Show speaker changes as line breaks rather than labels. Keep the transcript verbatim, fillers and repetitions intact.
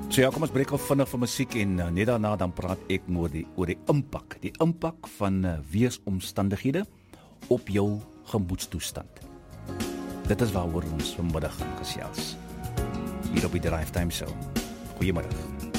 So ja, kom ons breek af vinnig van musiek en uh, net daarna dan praat ek oor die, oor die impak, die impak van uh, weeromstandighede op jou gemoedstoestand. Dit is waaroor ons vanmiddag gaan gesels. Hier op die Drive Time Show. Goeiemiddag.